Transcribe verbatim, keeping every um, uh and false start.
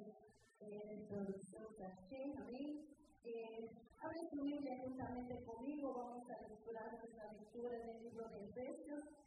eh, de producción Caché, amén. Eh, Abre su Biblia juntamente conmigo, vamos a explorar nuestra lectura del libro de Efesios.